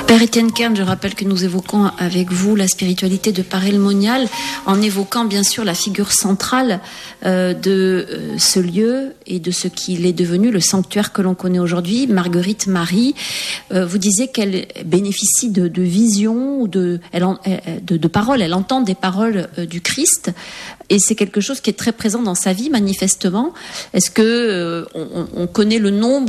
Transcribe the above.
Père Étienne Kern, je rappelle que nous évoquons avec vous la spiritualité de Père El Monial, en évoquant bien sûr la figure centrale de ce lieu et de ce qu'il est devenu, le sanctuaire que l'on connaît aujourd'hui. Marguerite Marie, vous disiez qu'elle bénéficie de visions ou de paroles, elle entend des paroles du Christ, et c'est quelque chose qui est très présent dans sa vie manifestement. Est-ce que on connaît le nombre